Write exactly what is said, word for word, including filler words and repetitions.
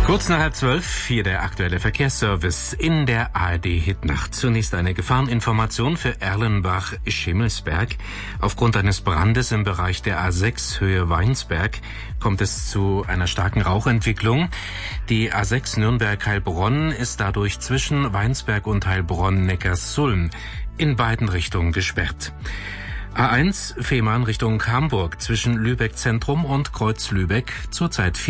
Kurz nach halb zwölf, hier der aktuelle Verkehrsservice in der A R D-Hitnacht. Zunächst eine Gefahreninformation für Erlenbach-Schimmelsberg. Aufgrund eines Brandes im Bereich der A sechs Höhe Weinsberg kommt es zu einer starken Rauchentwicklung. Die A sechs Nürnberg-Heilbronn ist dadurch zwischen Weinsberg und Heilbronn-Neckarsulm in beiden Richtungen gesperrt. A eins Fehmarn Richtung Hamburg zwischen Lübeck Zentrum und Kreuz Lübeck zurzeit